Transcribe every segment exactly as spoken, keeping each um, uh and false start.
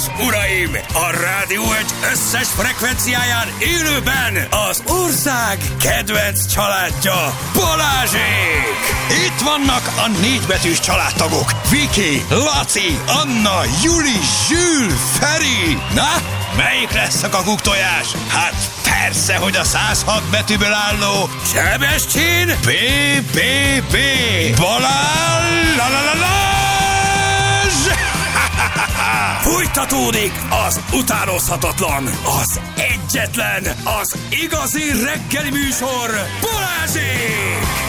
és uraim, a Rádió egy összes frekvenciáján élőben az ország kedvenc családja, Balázsék! Itt vannak a négybetűs családtagok, Viki, Laci, Anna, Juli, Zsül, Feri. Na, melyik lesz a kakuktojás? Hát persze, hogy a száz hat betűből álló Sebestyén bé bé bé Balázs! Fújtatódik az utánozhatatlan, az egyetlen, az igazi reggeli műsor, Balázsék!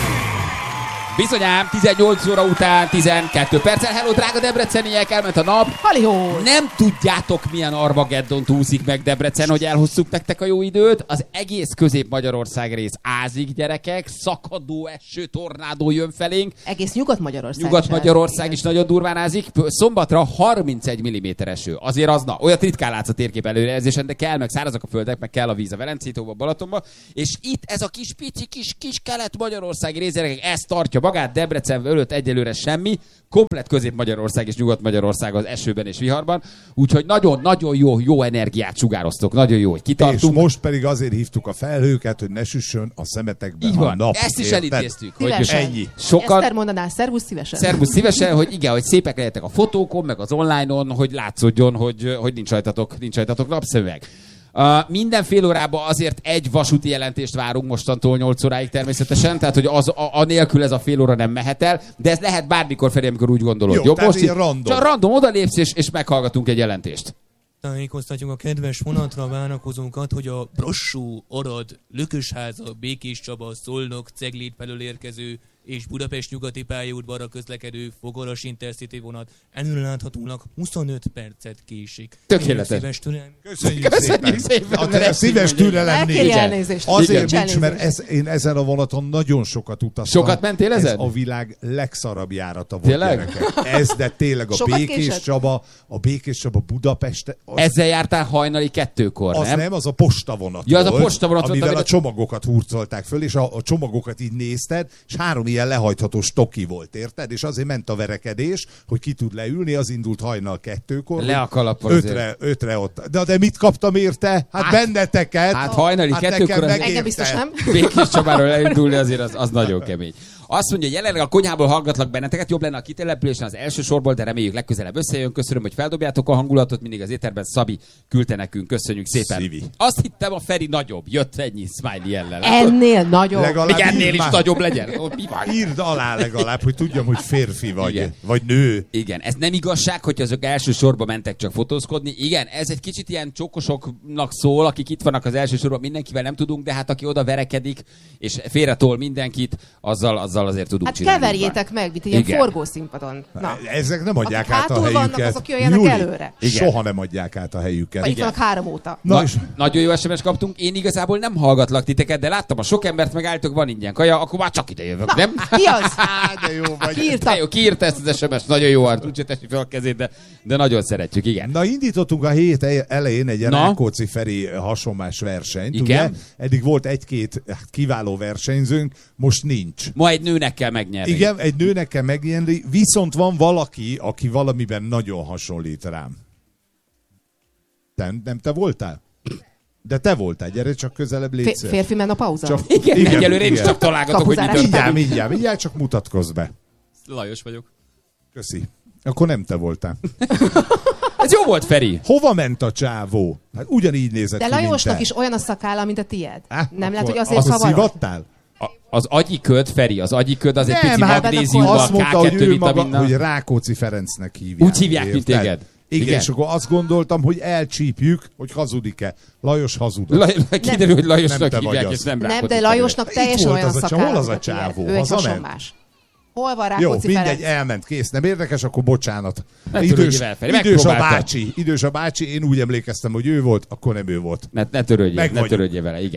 Bizonyám, tizennyolc óra után tizenkét perccel. Hello, drága debreceniek, elment a nap. Halihó! Nem tudjátok, milyen Armageddont úszik meg Debrecen, hogy elhoztuk nektek a jó időt. Az egész Közép-Magyarország rész ázik, gyerekek. Szakadó eső, tornádó jön felénk. Egész Nyugat-Magyarország. Nyugat-Magyarország is nagyon durván ázik. Szombatra harmincegy milliméter eső. Azért az, na, olyat ritkán látsz a térkép előrejelzésen, de kell, meg szárazak a földek, meg kell a víz a Velencei-tóba, Balatonba. És itt ez a kis pici, kis, kis kelet-magyarországi rész, gyerekek, ez tartja magát. Debrecen előtt egyelőre semmi, komplett Közép-Magyarország és Nyugat-Magyarország az esőben és viharban, úgyhogy nagyon-nagyon jó, jó energiát sugároztok, nagyon jó, hogy kitartunk. És most pedig azért hívtuk a felhőket, hogy ne süssön a szemetekben így a van. nap. Ezt is elintéztük. Hogy ennyi. Sokan... Eszter mondaná, szervusz szívesen. Szervusz szívesen, hogy igen, hogy szépek legyetek a fotókon, meg az online-on, hogy látszódjon, hogy, hogy nincs rajtatok, nincs rajtatok napszemüveg. Uh, minden fél órában azért egy vasúti jelentést várunk mostantól nyolc óráig természetesen, tehát hogy az, a, a nélkül ez a fél óra nem mehet el, de ez lehet bármikor felé, amikor úgy gondolod. Jó, Jobb, tehát most ilyen random. Csak random odalépsz és, és meghallgatunk egy jelentést. Tájékoztatjuk a kedves vonatra várakozókat, hogy a Brassó, Arad, Lökösháza, Békés Csaba, Szolnok, Ceglét felől érkező és Budapest nyugati pályaudvarra közlekedő Fogaras Intercity vonat előreláthatólag huszonöt percet késik. Tökéletes. Szíves türelem. Köszönjük, Köszönjük szépen. szépen, A, mert a ezt szíves így mondjuk. türelem Elkérje nincs. elnézést. Azért Igen. nincs, mert ez, én ezen a vonaton nagyon sokat utaztam. Sokat mentél ezen? Ez a világ legszarabb járata volt, Tényleg? gyerekek. Ez, de tényleg a Sokat Békés késett? Csaba, a Békés Csaba Budapest. Az, Ezzel jártál hajnali kettőkor, az nem? nem, az a postavonat Ja, az a volt, postavonat volt, amivel amit- a csomagokat hurcolták föl, és a, a csomagokat így nézted, és három ilyen lehajtható stoki volt, érted? És azért ment a verekedés, hogy ki tud leülni, az indult hajnal kettőkor. Le a kalappal ötre, ötre ott. De, de mit kaptam érte? Hát, Hát- benneteket. hát hajnali hát kettőkor nekem az- meg Engem érte. biztos nem. Békés Csabáról elindulni azért az, az nagyon kemény. Azt mondja, jelenleg a konyhából hallgatlak benneteket, jobb lenne a kitelepülésen az első sorból, de reméljük legközelebb összejön. Köszönöm, hogy feldobjátok a hangulatot, mindig az éterben Szabi küldte nekünk, köszönjük szépen. Szívi. Azt hittem, a Feri nagyobb, jött ennyi smiley jellel. Ennél nagyobb. Legalább Még ennél írd is már- nagyobb legyen. Ó, mi van? Írd alá legalább, hogy tudjam, hogy férfi vagy, Igen. vagy nő. Igen, ez nem igazság, hogy azok első sorba mentek csak fotózkodni. Igen, ez egy kicsit ilyen csókosoknak szól, akik itt vannak az első sorban, mindenkivel nem tudunk, de hát aki oda verekedik, és félretol mindenkit, azzal, azzal azért tudunk Hát csinálni. keverjétek meg, mint ilyen Igen. forgószínpadon. Na. Ezek nem adják Akik át a hátul helyüket. vannak, azok jöjjenek Juli, előre. Igen. Soha nem adják át a helyüket. Vagy itt vannak három óta. Na, Na, és nagyon jó es em es kaptunk, én igazából nem hallgatlak titeket, de láttam, a sok embert megálltok, van ingyen kaja, akkor már csak ide jövök, nem? Ki az? Á, de jó vagy. Ki írta? De jó, kiírta ezt az es em es, nagyon jó arc, úgyse tessi fel a kezét, de, de nagyon szeretjük, igen. Na, indítottunk a hét elején egy Na? Rákóczi Feri hasonlás versenyt. Igen. Ugye? Eddig volt egy-két hát, kiváló versenyzőnk, most nincs. Ma egy nőnek kell megnyerni. Igen, egy nőnek kell megnyerni, viszont van valaki, aki valamiben nagyon hasonlít rám. Te, nem te voltál? De te voltál, gyere csak közelebb, légy Fé- szíves. férfi menopauza? Csak- Igen, Igen, egyelőre én is igen. csak találgatok, hogy mi Kapuzárás. történik. Mindjárt, mindjárt, mindjárt, csak mutatkozz be. Lajos vagyok. Köszi. Akkor nem te voltál. Ez jó volt, Feri. Hova ment a csávó? Hát ugyanígy nézett De ki, mint Lajosnak te. is olyan a szakálla, mint a tied. Á, Nem lehet, akkor hogy azért az a kavarod? szivattál? A, az agyi köd, Feri, az agyi köd az egy Nem, pici hát magnéziummal, azt mondta, hogy ká ő kettő maga, vitaminnal. hogy Rákóczi Ferencnek hívják. Úgy hívják, mint érted? téged. Igen, Igen. és akkor azt gondoltam, hogy elcsípjük, hogy hazudik-e. Lajos hazudott. La, kiderül, hogy Nem Lajosnak te vagy hívják, az. és nem Nem, Rákóczi de Lajosnak Itt teljesen volt olyan az a csávó, szakálla, hol az mint a a tied. csávó? Ő egy Hazament? hasonlás. Hol van Jó, Rákóczi mindegy, Ferenc? elment, kész. Nem érdekes, akkor bocsánat. Ne Idős, törődj vele, Feri, idős a megpróbáltad. bácsi, idős a bácsi, én úgy emlékeztem, hogy ő volt, akkor nem ő volt. Ne, ne törődjél, Meg ne vagyunk. törődjél vele, igen.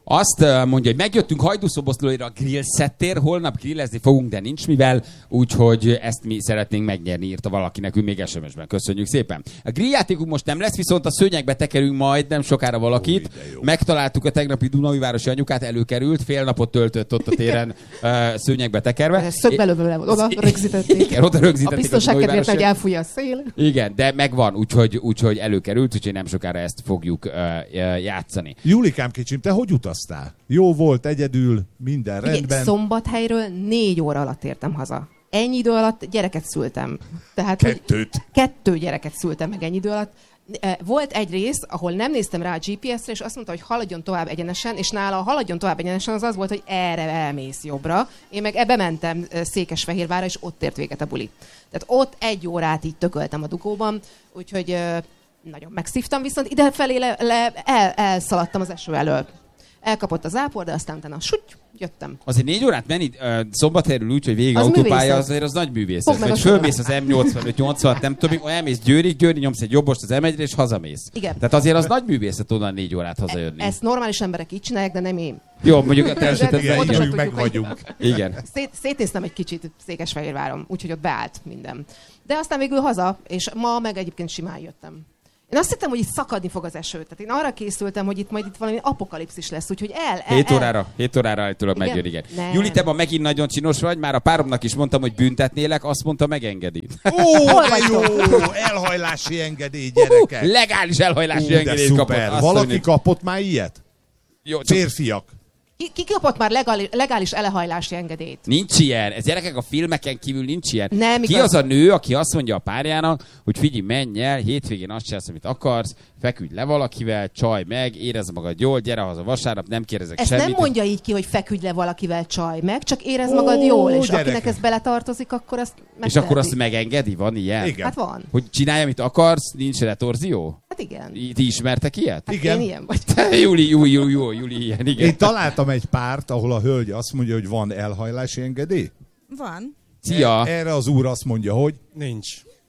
Azt uh, mondja, hogy megjöttünk Hajdúszoboszlóira a grill szettér, holnap grillezni fogunk, de nincs mivel, úgyhogy ezt mi szeretnénk megnyerni, írta valaki nekünk még es em es-ben. Köszönjük szépen. A grilljátékunk most nem lesz, viszont a szőnyegbe tekerünk majd nem sokára valakit. Új, megtaláltuk a tegnapi Dunaújvárosi anyukát, előkerült, fél napot töltött ott a téren uh, szőnyegbe tekerve. Szögbelövőle oda rögzítették. Igen, oda rögzítették. A biztonság kedvéért, hogy elfújja a szél. Igen, de megvan, úgyhogy, úgyhogy előkerült, úgyhogy nem sokára ezt fogjuk uh, játszani. Julikám kicsim, te hogy utaztál? Jó volt, egyedül, minden rendben. Igen, Szombathelyről négy óra alatt értem haza. Ennyi idő alatt gyereket szültem. Tehát, Kettőt. Kettő gyereket szültem meg ennyi idő alatt. Volt egy rész, ahol nem néztem rá a gé pé es-re, és azt mondta, hogy haladjon tovább egyenesen, és nála a haladjon tovább egyenesen az az volt, hogy erre elmész jobbra. Én meg ebbe mentem Székesfehérvárra, és ott ért véget a buli. Tehát ott egy órát így tököltem a dugóban, úgyhogy nagyon megszívtam, viszont idefelé le, le, el, elszaladtam az eső elől. Elkapott az ápor, de aztán utána suty, jöttem. Azért négy órát menni uh, Szombathelyről úgy, hogy végig az autópálya, művészet. azért az nagy művészet. Fogd meg Vagy a fölmész az em nyolcvanöt nyolcvan, nem tudom, elmész Győrig, Győri nyomsz egy jobbost az em egyre, és hazamész. Igen. Tehát azért az nagy művészet onnan négy órát hazajönni. E- ezt normális emberek így csinálják, de nem én. Jó, mondjuk a te esetedben Igen, Pontosan így igen. tudjuk, meg hogy- vagyunk. Igen. Szét, szétnéztem egy kicsit Székesfehérváron, úgyhogy ott beállt minden. De aztán végül haza, és ma meg egyébként simán jöttem. Én azt hittem, hogy itt szakadni fog az eső. Tehát én arra készültem, hogy itt majd itt valami apokalipszis lesz, úgyhogy el, el, hét el. órára, hét órára állítólag Igen? megjön, igen. Nem. Juli, te ma megint nagyon csinos vagy, már a páromnak is mondtam, hogy büntetnélek, azt mondta, megengedi. Ó, Hol de vagytok? jó! Elhajlási engedély, gyerekek! Legális elhajlási Ú, de engedélyt kapott. szuper! Azt Valaki mondja, kapott már ilyet? jó, csak Férfiak. Ki, ki kapott már legális, legális elehajlási engedélyt? nincs ilyen. Ez gyerekek, a filmeken kívül nincs ilyen. Nem Ki igaz. az a nő, aki azt mondja a párjának, hogy figyelj, menj el, hétvégén azt csinálsz, amit akarsz, feküdj le valakivel, csaj meg, érezd magad jól, gyere haza vasárnap, nem kérdezek Ezt semmit. nem mondja így ki, hogy feküdj le valakivel, csaj meg, csak érezd Ó, magad jól, és gyerekek. akinek ez beletartozik, akkor azt megteheti. És akkor azt megengedi? Van ilyen? Igen. Hát van. Hogy csinálj, amit akarsz, nincs retorzió? Hát igen. I- Ti ismertek ilyet? Hát Igen. én ilyen vagy. Júli, Júli, Júli, Júli, Júli, ilyen, igen. Én találtam egy párt, ahol a hölgy azt mondja, hogy van elhajlási engedély. Van. Szia! Erre az úr azt mondja, hogy Nincs.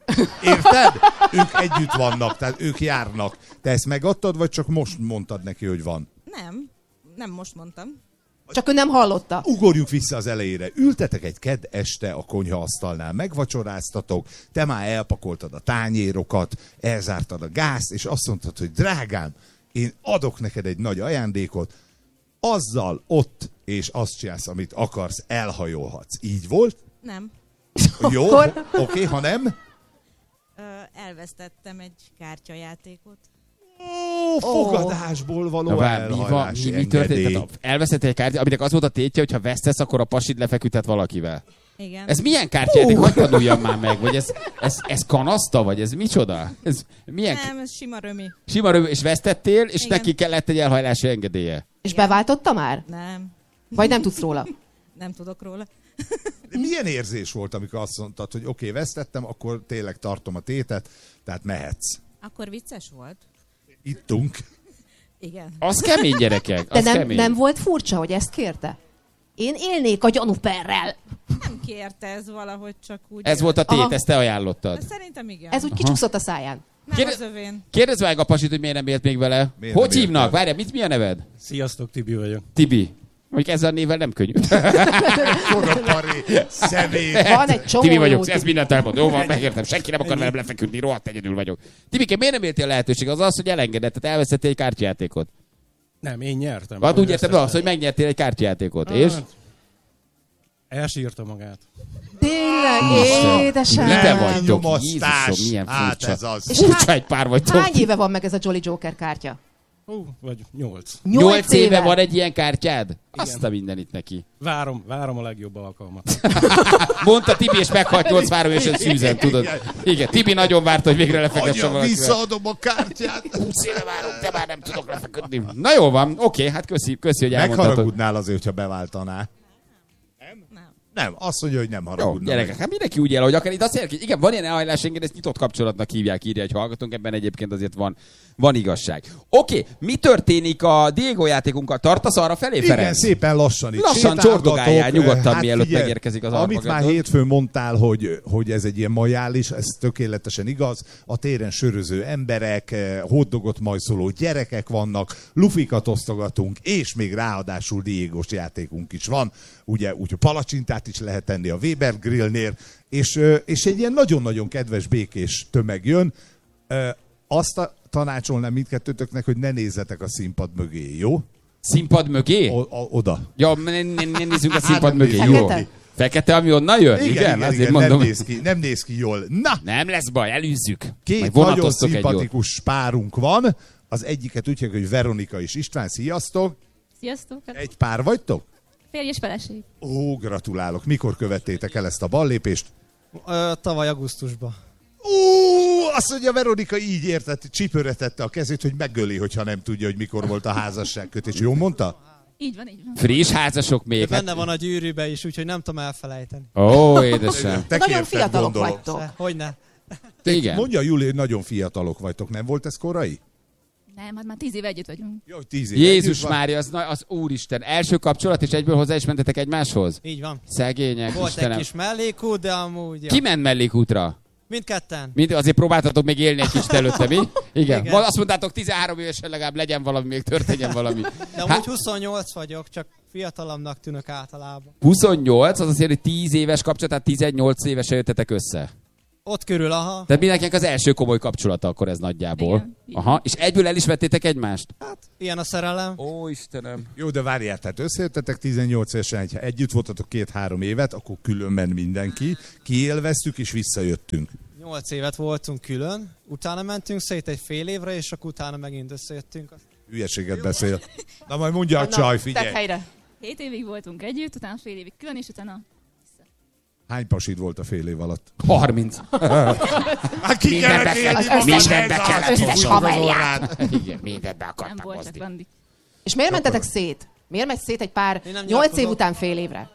érted? Ők együtt vannak, tehát ők járnak. Te ezt megadtad, vagy csak most mondtad neki, hogy van? Nem. Nem most mondtam. Csak ő nem hallotta. Ugorjuk vissza az elejére. Ültetek egy kedd este a konyhaasztalnál, megvacsoráztatok, te már elpakoltad a tányérokat, elzártad a gázt, és azt mondtad, hogy drágám, én adok neked egy nagy ajándékot, azzal ott, és azt csinálsz, amit akarsz, elhajolhatsz. Így volt? Nem. Jó, Akkor- oké, ha nem? Ö, elvesztettem egy kártyajátékot. Ó, fogadásból való Na várj, mi, van, elhajlási mi, mi történt? engedély. Tehát elvesztettél egy kártyát, aminek az volt a tétje, hogy ha vesztesz, akkor a pasid lefeküdhet valakivel. Igen. Ez milyen kártyáték? Hogy tanuljam már meg? Vagy ez, ez, ez kanaszta? Vagy ez micsoda? Ez milyen Nem, ez sima römi. sima röv, és vesztettél, és Igen. neki kellett egy elhajlási engedélye. És beváltotta már? Nem. Vagy nem tudsz róla? Nem tudok róla. De milyen érzés volt, amikor azt mondtad, hogy oké, okay, vesztettem, akkor tényleg tartom a tétet, tehát mehetsz. Akkor vicces volt. Ittunk. Igen. Az kemény, gyerekek. De Az nem, kemény. nem volt furcsa, hogy ezt kérte? Én élnék a gyanúperrel. Nem kérte ez valahogy csak úgy. Ez volt a tét, Aha. ezt te ajánlottad. De szerintem igen. Ez úgy kicsúszott a száján. Nem Kérde- az övén. Kérdezd meg a pasit, hogy miért nem élt még vele. Miért Hogy nem élt hívnak? vele? Várjál, mit, mi a neved? Sziasztok, Tibi vagyok. Tibi. Mondjuk ezzel a névvel nem könnyű. Korapari, szemét. Van egy csomó Tibi jó vagyok, Tibi. ez mindent elmond. Jó van, megértem. Senki nem akar velem lefeküdni, rohadt egyedül vagyok. Tibike, miért nem éltél lehetőség? Az az, hogy elengedett, tehát elvesztettél egy kártyajátékot. Nem, én nyertem. Hát úgy értem, de az, Összesen. hogy megnyertél egy kártyajátékot. Hát, És? Elsírta magát. Tényleg, édesem. Mi te Nem, vagytok? kinyomoztás. Jézusom, milyen Hát furcsa. ez az. És Furcsa hány- egy pár vagytok. Hány éve van meg ez a Jolly Joker kártya? Hú, vagy nyolc. Nyolc éve van egy ilyen kártyád? Azt a mindenit neki. Várom, várom a legjobb alkalmat. Mondta Tibi, és meghalt nyolc várom, és ön szűzen, tudod. Igen, Tibi nagyon várta, hogy végre lefeküdjön Anya, valakivel. visszaadom a kártyát. húsz éve várom, te már nem tudok lefeküdni. Na jó van, oké, hát köszi, köszi, hogy elmondhatod. Megharagudnál azért, hogyha beváltanál. Nem. Nem, azt mondja, hogy nem Jó, haragudna. gyerekek, hát mindenki úgy él, hogy akár itt azt jelenti, igen, van ilyen elhajlás, engem ezt nyitott kapcsolatnak hívják, írja egy hallgatónk, ebben egyébként azért van, van igazság. Oké, okay, mi történik a Diego játékunkkal? Tartasz arra felé, Igen, Ferenc? szépen lassan itt Lassan sétálgatok. csordogáljál nyugodtan, Hát mielőtt figyelj, megérkezik az Amit Armageddon. már hétfőn mondtál, hogy, hogy ez egy ilyen majális, ez tökéletesen igaz. A téren söröző emberek, hotdogot majszoló gyerekek vannak, lufikat osztogatunk, és még ráadásul Diegos játékunk is van. Ugye, úgyhogy palacsintát is lehet tenni a Weber Grillnél, és, és egy ilyen nagyon-nagyon kedves, békés tömeg jön. Azt a, tanácsolnám mindkettőtöknek, hogy ne nézzetek a színpad mögé, jó? Színpad mögé? O, o, oda. Ja, ne, ne, ne nézzünk a színpad Hát, mögé, nem jó? Fekete? Fekete, ami onnan jön? Igen, igen, igen, azért igen mondom. nem, néz ki, nem néz ki jól. Na, Nem lesz baj, elűzzük. két Majd nagyon vonatoztok egy jót. szimpatikus párunk van. Az egyiket úgy hívják, hogy Veronika és István. Sziasztok! Sziasztok! Egy pár vagytok? Férj és feleség. Ó, gratulálok. Mikor követtétek el ezt a ballépést? Ö, tavaly augusztusban. Ó, azt mondja, Veronika így értett, csipőretette a kezét, hogy megöli, hogyha nem tudja, hogy mikor volt a házasságkötés. Jól mondta? Így van, így van. Friss házasok még. De benne van a gyűrűbe is, úgyhogy nem tudom elfelejteni. Ó, édesem. Te Nagyon kérted, fiatalok gondolom. vagytok. Hogyne? Igen. Mondja, Júli, hogy nagyon fiatalok vagytok. Nem volt ez korai? Nem, hát már tíz éve együtt vagyunk. Jó, hogy tíz év Jézus együtt van. Mária, az, na- az Úristen. Első kapcsolat, és egyből hozzá is mentetek egymáshoz? Így van. Szegények, Volt Istenem. egy kis mellékút, de amúgy... Ja. Ki ment mellékútra? Mindketten. Mind, azért próbáltatok még élni egy kicsit előtte, mi? Igen. Igen. Igen. Azt mondtátok, tizenhárom évesen legalább legyen valami, még történjen valami. De amúgy huszonnyolc vagyok, csak fiatalabbnak tűnök általában. huszonnyolc, az azt jelenti, hogy tíz éves kapcsolat, tehát tizennyolc évesen jöttetek össze. Ott körül, aha. Tehát mindenkinek az első komoly kapcsolata akkor ez nagyjából. Igen, igen. Aha, és egyből el is vettétek egymást? Ilyen a szerelem. Ó, Istenem. Jó, de várjál, tehát összejöttetek tizennyolc évesen, ha együtt voltatok két-három évet, akkor különben mindenki. Kiélveztük és visszajöttünk. Nyolc évet voltunk külön, utána mentünk szét egy fél évre, és akkor utána megint összejöttünk. Hülyeséget beszél. Na majd mondja a Na, csaj, tedd figyelj. helyre. Hét évig voltunk együtt, utána fél évig külön, és utána... Hány pasid volt a fél év alatt? harminc. Hát ki Mindenbe kellett élni, kell- most mindenbe ez kellett az, összes az haverját. orrát. Igen, mindenbe Nem akartam voltak hozni. Bandi. És miért mentetek szét? Miért megy szét egy pár Én nem nyolc év nyilatkozom. után fél évre?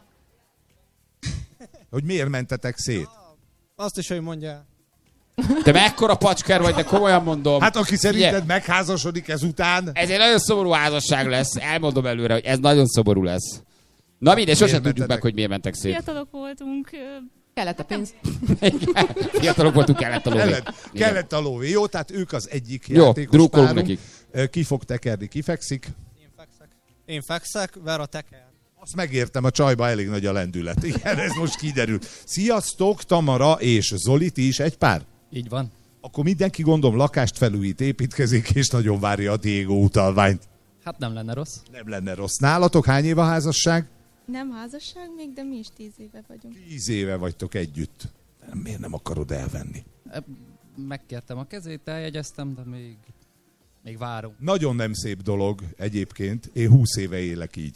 Hogy miért mentetek szét? Azt is, hogy mondja. Te mekkora pacsker vagy, de komolyan mondom. Hát aki szerinted Figyelj, megházasodik ezután, ez egy nagyon szomorú házasság lesz. Elmondom előre, hogy ez nagyon szomorú lesz. Na mindegy, sosem Miért tudjuk mentetek? meg, hogy miért mentek szét. Fiatalok voltunk, ö, Kellett a pénz. Fiatalok voltunk, kellett a lóvé. kellett, Igen. kellett a lóvé. Jó, tehát ők az egyik Jó, játékos drukkolunk párunk. nekik. Ö, Ki fog tekerni, ki fekszik? Én fekszek. Én fekszek, Vera teker. Azt megértem, a csajba elég nagy a lendület. Igen, ez most kiderült. Sziasztok, Tamara és Zoli, ti is egy pár? Így van. Akkor mindenki gondolom lakást felújít, építkezik, és nagyon várja a Diego utalványt. Hát nem lenne rossz. Nem lenne rossz. Nálatok hány év a házasság? Nem házasság még, de mi is tíz éve vagyunk. Tíz éve vagytok együtt. Nem, miért nem akarod elvenni? Megkértem a kezét, eljegyeztem, de még, még várom. Nagyon nem szép dolog egyébként. Én húsz éve élek így.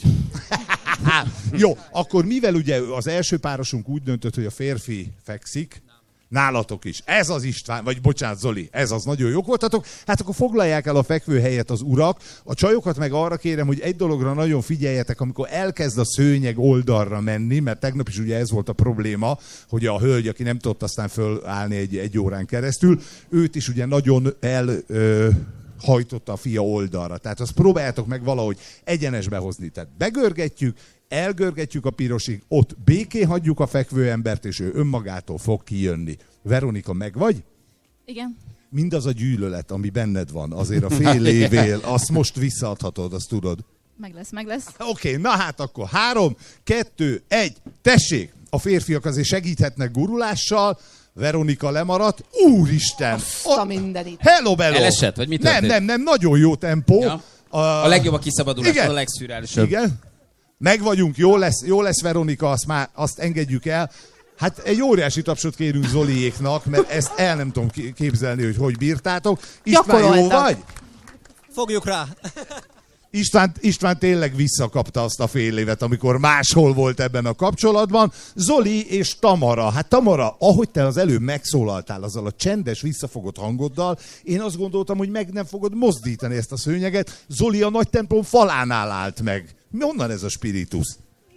Jó, akkor mivel ugye az első párosunk úgy döntött, hogy a férfi fekszik, nálatok is. Ez az István, vagy bocsánat, Zoli, ez az, nagyon jók voltatok. Hát akkor foglalják el a fekvőhelyet az urak. A csajokat meg arra kérem, hogy egy dologra nagyon figyeljetek, amikor elkezd a szőnyeg oldalra menni, mert tegnap is ugye ez volt a probléma, hogy a hölgy, aki nem tudott aztán fölállni egy, egy órán keresztül, őt is ugye nagyon el... Ö, hajtotta a fia oldalra. Tehát azt próbáljátok meg valahogy egyenesbe hozni. Tehát begörgetjük, elgörgetjük a pirosig, ott békén hagyjuk a fekvőembert, és ő önmagától fog kijönni. Veronika, meg vagy? igen. Mindaz a gyűlölet, ami benned van, azért a fél évél, azt most visszaadhatod, azt tudod. Meg lesz, meg lesz. Oké, okay, na hát akkor három, kettő, egy, tessék! A férfiak azért segíthetnek gurulással, Veronika lemaradt. Úristen! Azt a mindenit. Hello, bello! Elesett, vagy mi Nem, történt? nem, nem, nagyon jó tempó. Ja. A, A legjobb a kiszabadulás, Igen. a legszürreálisabb. Igen. Meg vagyunk, jó lesz, jó lesz Veronika, azt már azt engedjük el. Hát egy óriási tapsot kérünk Zoliéknak, mert ezt el nem tudom képzelni, hogy hogy bírtátok. István, jó Gyakoroltak. vagy? Fogjuk rá. István, István tényleg visszakapta azt a fél évet, amikor máshol volt ebben a kapcsolatban. Zoli és Tamara. Hát Tamara, ahogy te az előbb megszólaltál azzal a csendes, visszafogott hangoddal, én azt gondoltam, hogy meg nem fogod mozdítani ezt a szőnyeget. Zoli a nagy templom falánál állt meg. Mi onnan ez a spiritus?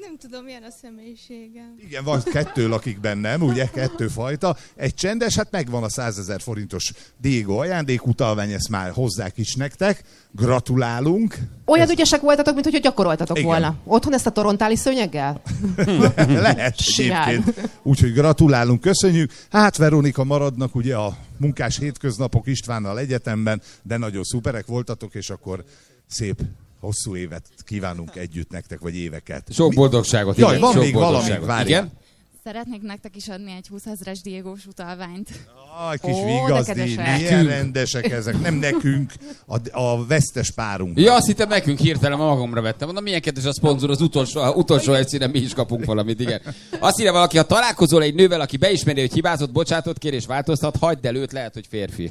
Nem tudom, milyen a személyiségem. Igen, van kettő lakik bennem, ugye, kettő fajta. Egy csendes, hát megvan a százezer forintos Diego ajándékutalvány, ezt már hozzák is nektek. Gratulálunk. Olyan Ez... ügyesek voltatok, mint hogy gyakoroltatok Igen. volna. Otthon ezt a torontáli szőnyeggel? Lehet egyébként. Úgyhogy gratulálunk, köszönjük. Hát Veronika, maradnak ugye a munkás hétköznapok Istvánnal egyetemben, de nagyon szuperek voltatok, és akkor szép hosszú évet kívánunk együtt nektek, vagy éveket. Sok boldogságot. Jaj, igen, van sok még valami, boldogságot. várjál. Igen? Szeretnék nektek is adni egy húszezres Diegós utalványt. Aj, kis Ó, vigazdi, de kedvesek. milyen Nekünk. rendesek ezek, nem nekünk, a, a vesztes párunk. Ja, azt hittem nekünk hirtelen magamra vettem. Mondom, milyen kedves a szponzor, az utolsó, a utolsó egyszerűen mi is kapunk valamit, igen. Azt írja valaki, ha találkozol egy nővel, aki beismeri, hogy hibázott, bocsátott kér és változtat, hagyd el őt, lehet, hogy férfi.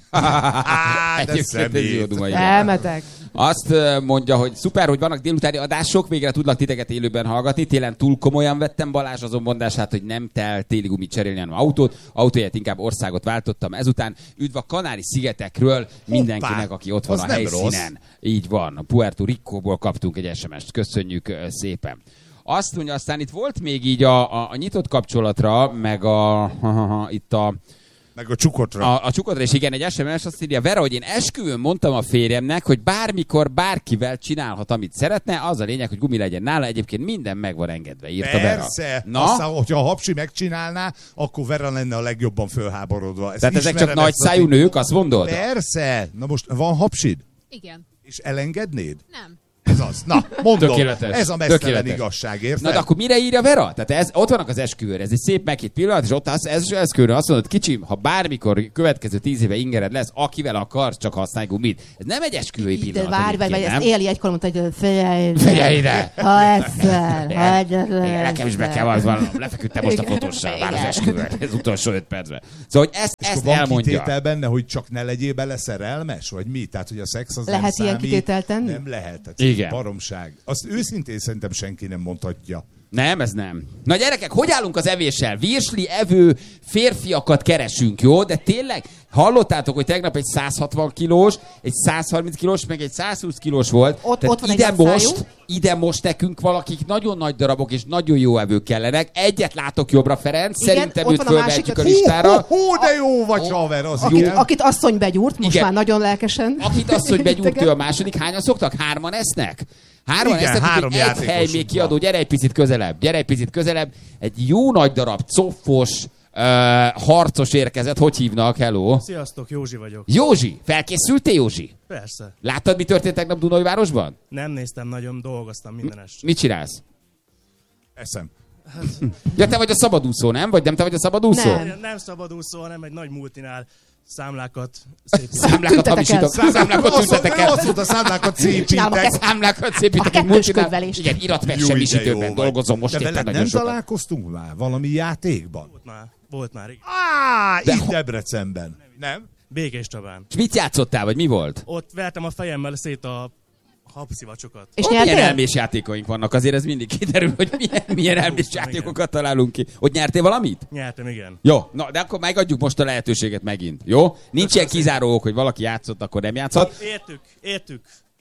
Á, de Egyébként ez jó szemét. duma, igen. Elmetek. Azt ö, mondja, hogy szuper, hogy vannak délutáni adások, végre tudlak titeket élőben hallgatni. Télen túl komolyan vettem Balázs azon mondását, hogy nem kell téli gumit cserélni, hanem autót. Autóját inkább országot váltottam ezután. Üdv a Kanári-szigetekről mindenkinek, aki ott van az a nem helyszínen. rossz. Így van. A Puerto Ricóból kaptunk egy es em est. Köszönjük ö, szépen. Azt mondja, aztán itt volt még így a, a, a nyitott kapcsolatra, meg a, itt a Meg a csukotra. a, a csukodra, és igen, egy es em es azt írja, Vera, hogy én esküvőn mondtam a férjemnek, hogy bármikor bárkivel csinálhat, amit szeretne, az a lényeg, hogy gumi legyen nála, egyébként minden meg van engedve, írta Vera. Persze. Na? Aztán, hogyha a hapsi megcsinálná, akkor Vera lenne a legjobban fölháborodva. Ezt Tehát ezek csak ismered, nagy ezt a szájú titkot? nők, azt mondod? Persze. Na most van hapsid? Igen. És elengednéd? Nem. Ez az. Na, mondom. Tökéletes. Ez a mesztelen Tökéletes. igazság, érted? Na de akkor mire írja Vera? Tehát ez, ott vannak az esküvőre, ez egy szép meghitt pillanat, és ott az ez, esküvőre azt mondod, kicsim, ha bármikor következő tíz éve ingered lesz, akivel akarsz, csak használj gumit. Ez nem egy esküvői De pillanat. várj, vagy, vagy egyébként, ezt nem? Éli egykor mondta, hogy figyelj ide. Figyelj ide! Ha egyszer, ha egyszer. Nekem is be kell van, lefeküdtem most a Igen. fotóssal, már az Igen. esküvőt, ez utolsó öt percben. Szóval, hogy ezt, És ezt akkor van elmondja. kitétel benne, hogy csak ne legyél bele szerelmes, vagy mi? Tehát, hogy a szex az Lehet nem ilyen számít. kitételt tenni? Nem lehet. Ez Igen. baromság. Azt őszintén szerintem senki nem mondhatja. Nem, ez nem. Na gyerekek, hogy állunk az evéssel? Virsli evő férfiakat keresünk, jó? De tényleg, hallottátok, hogy tegnap egy száz hatvan kilós, egy száz harminc kilós, meg egy száz húsz kilós volt. Ott- Tehát ott van egy ide nagy most, szájú. ide most nekünk valakik nagyon nagy darabok és nagyon jó evők kellenek. Egyet látok jobbra, Ferenc, Igen, szerintem ott őt van a fölvehetjük másik, a aki- listára. Hú, hú, de jó vagy, haver, az Akit, igen. akit asszony begyúrt, most Igen. már nagyon lelkesen. Akit azt, hogy begyúrt ő Integet. a második, hányan szoktak? Hárman esznek? Hárman Igen, esznek, három úgyhogy egy játékosunk hely még van. kiadó, gyere egy picit közelebb, gyere egy picit közelebb. Egy jó nagy darab, coffos, uh, harcos érkezett, hogy hívnak? Hello? Sziasztok, Józsi vagyok. Józsi, felkészültél Józsi? Persze. Láttad, mi történt tegnap Dunajvárosban? Nem néztem nagyon, dolgoztam minden este. Mit csinálsz? Eszem. Ja, te vagy a szabadúszó, nem? Vagy nem te vagy a szabadúszó? Nem. Nem szabadúszó, hanem egy nagy multinál számlákat szép. Számlákat Tüntetek hamisítok. el. Számlákat Azt tüntetek mondta, el. azt mondta, számlákat Csinálom a szépítek. kettő- Számlákat A szépítek. egy kettős multinál. ködvelést. Igen, Jó, iratmegsemmisítőben de jó vagy. dolgozom most De éppen veled nagyon nem sokat. találkoztunk már valami játékban? Volt már, volt már, igen. Á, De itt ho- Debrecenben. Nem? Békés Csabán. És mit játszottál, vagy mi volt? Ott vertem a fejemmel szét a habszivacsokat. És Ó, milyen nyertél? elmés játékaink vannak, azért ez mindig kiderül, hogy milyen, milyen elmés Igen. játékokat találunk ki. Hogy nyertél valamit? Nyertem, igen. Jó, na, de akkor megadjuk most a lehetőséget megint, jó? Nincs ilyen kizáró ok, hogy valaki játszott, akkor nem játszott. Értük, értük.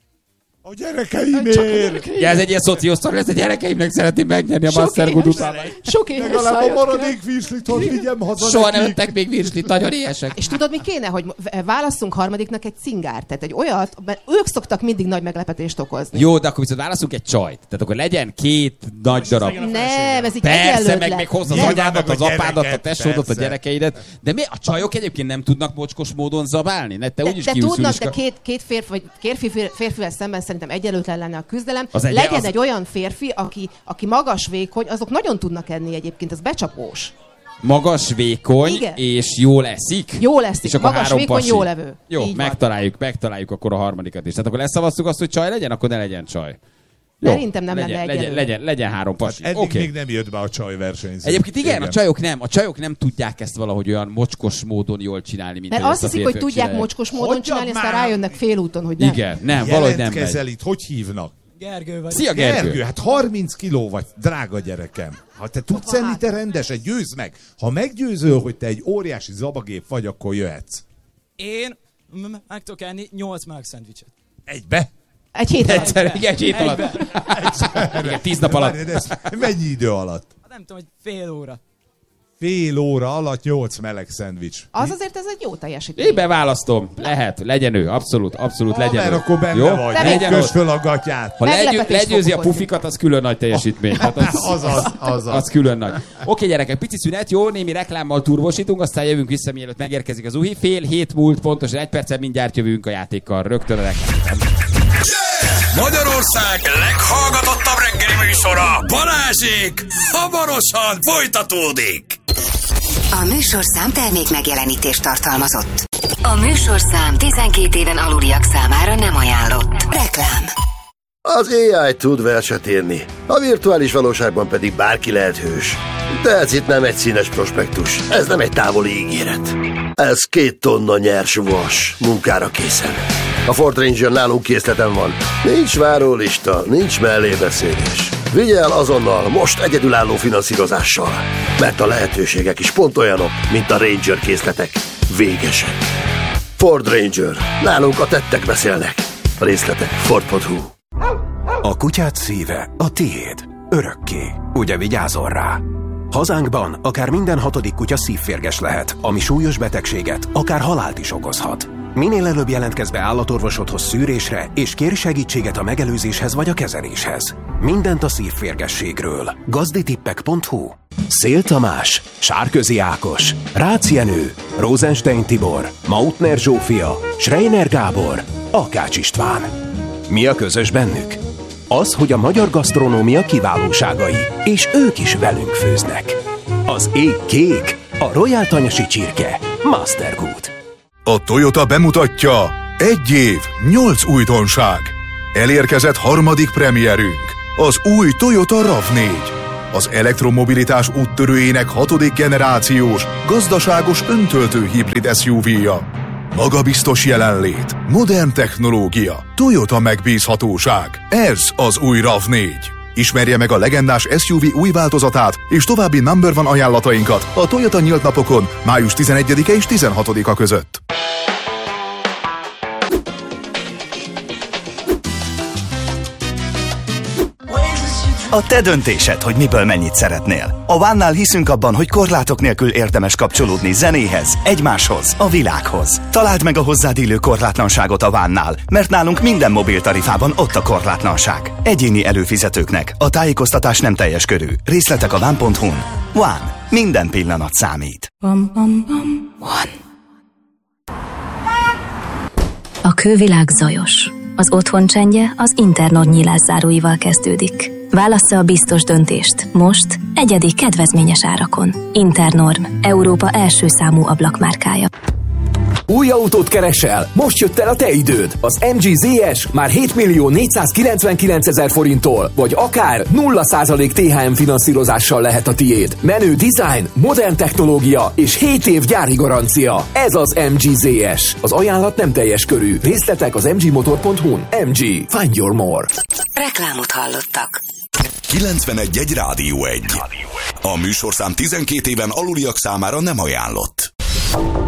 A gyerekeimért! Ja, ez egy ilyen szociosztori, ez a gyerekeimnek szeretném megnyerni a Sok Master éhes. Good után. Sok éhes Legalább a szájat maradék virslit, hogy vigyem haza Soha nem nekik. ettek még virslit, nagyon éhesek. És tudod, mi kéne, hogy válasszunk harmadiknak egy cingárt, tehát egy olyat, mert ők szoktak mindig nagy meglepetést okozni. Jó, de akkor viszont válaszunk egy csajt. Tehát akkor legyen két nagy darab. szegény a Nem, ez így Persze, egyenlőd meg lett. még hozz az Nyilván anyádat, meg az a apádat, a gyereket, tesódat, a persze. gyerekeidet. De mi a csajok egyébként nem tudnak mocskos módon zabálni? Ne, te De, úgyis de kiülsz tudnak, üliska- de két, két férfi, vagy férfi, férfivel szemben szerintem egyenlőtlen lenne a küzdelem. Az egy- Legyen az- egy olyan férfi, aki, aki magas, vékony, azok nagyon tudnak enni egyébként, az becsapós. Magas, vékony, Igen. és jól eszik. Jó lesz, És akkor magas, három vékony, pasi. jó levő. Jó, Így van. megtaláljuk, megtaláljuk akkor a harmadikat is. Tehát akkor leszavaztuk azt, hogy csaj legyen, akkor ne legyen csaj. Szerintem nem legyen, lenne legyen, egyenlő. legyen, legyen három pasi. Eddig Oké. még nem jött be a csajversenyző. Egyébként igen, a csajok nem, a csajok nem tudják ezt valahogy olyan mocskos módon jól csinálni, mint Mert hogy azt ezt a hiszik, hogy férfiak tudják csinálják. mocskos módon Hagyjad csinálni, aztán már! rájönnek félúton, hogy nem. Igen, nem, valahogy nem megy. Jelentkezel itt, hogy hívnak? Gergő vagy. Szia, Gergő! Gergő, hát harminc kiló vagy, drága gyerekem. Ha te tudsz Hoppa, enni, hát. te rendesen, győzd meg. Ha meggyőzöl, hogy te egy óriási zabagép vagy, akkor jöhetsz. Én m- meg tudok enni nyolc márk szendvicset. Egybe? Egy hét alatt. Egyszer, igen, egy hét alatt. Igen, tíz nap alatt. Várj, ez mennyi idő alatt? Nem tudom, hogy fél óra. Fél óra alatt nyolc meleg szendvics. Az azért ez egy jó teljesítmény. Én beválasztom. Lehet, legyen ő. Abszolút, abszolút legyen mert ő. akkor benne Jó? vagy. Legyen Kös ott. föl a gatyát. Ha legyő, Meglepetés legyőzi a fog okozni. pufikat, az külön nagy teljesítmény. Hát az, Azaz, azaz. az külön nagy. Oké, gyerekek, pici szünet, jó, némi reklámmal turvosítunk, aztán jövünk vissza, mielőtt megérkezik az uhi. Fél hét múlt, pontosan egy percen mindjárt jövünk a játékkal. Rögtön a reklám. Magyarország leghallgatottabb reggeli műsora, Balázsék, hamarosan folytatódik. A műsorszám termék megjelenítést tartalmazott. A műsorszám tizenkét éven aluliak számára nem ajánlott. Reklám. Az á i tud verset írni, a virtuális valóságban pedig bárki lehet hős. De ez itt nem egy színes prospektus, ez nem egy távoli ígéret. Ez két tonna nyers vas, munkára készen. A Ford Ranger nálunk készleten van. Nincs várólista, nincs mellébeszélés. Vigye el azonnal, most egyedülálló finanszírozással. Mert a lehetőségek is pont olyanok, mint a Ranger készletek. Végesek. Ford Ranger. Nálunk a tettek beszélnek. A részletek ford pont hu. A kutyád szíve a tiéd. Örökké. Ugye vigyázol rá? Hazánkban akár minden hatodik kutya szívférges lehet, ami súlyos betegséget, akár halált is okozhat. Minél előbb jelentkezz be állatorvosodhoz szűrésre, és kérj segítséget a megelőzéshez vagy a kezeléshez. Mindent a szívférgességről. gazditippek pont hu. Szél Tamás, Sárközi Ákos, Rácz Jenő, Rosenstein Tibor, Mautner Zsófia, Schreiner Gábor, Akács István. Mi a közös bennük? Az, hogy a magyar gasztronómia kiválóságai, és ők is velünk főznek. Az ég kék, a Royal Tanyasi csirke, Mastergood. A Toyota bemutatja egy év, nyolc újdonság. Elérkezett harmadik premierünk, az új Toyota rav négy. Az elektromobilitás úttörőjének hatodik generációs, gazdaságos öntöltő hibrid es u vé-ja. Magabiztos jelenlét, modern technológia, Toyota megbízhatóság. Ez az új rav négy. Ismerje meg a legendás es u vé új változatát és további number one ajánlatainkat a Toyota nyílt napokon május tizenegyedike és tizenhatodika között. A te döntésed, hogy miből mennyit szeretnél. A One-nál hiszünk abban, hogy korlátok nélkül érdemes kapcsolódni zenéhez, egymáshoz, a világhoz. Találd meg a hozzád illő korlátlanságot a One-nál, mert nálunk minden mobiltarifában ott a korlátlanság. Egyéni előfizetőknek a tájékoztatás nem teljes körű. Részletek a one pont hu-n. One. Minden pillanat számít. Bum, bum, bum. One. A külvilág zajos. Az otthon csendje az Internord nyílászáróival kezdődik. Válassza a biztos döntést. Most egyedi kedvezményes árakon. Internorm, Európa első számú ablakmárkája. Új autót keresel? Most jött el a te időd. Az em gé zé es már hét millió négyszázkilencvenkilencezer forinttól, vagy akár nulla százalék té há em finanszírozással lehet a tiéd. Menő design, modern technológia és hét év gyári garancia. Ez az em gé zé es. Az ajánlat nem teljes körű. Részletek az em gé motor pont hu-n. em gé. Find your more. Reklámot hallottak. kilencvenegy egy Rádió egy. A műsorszám tizenkét éven aluliak számára nem ajánlott.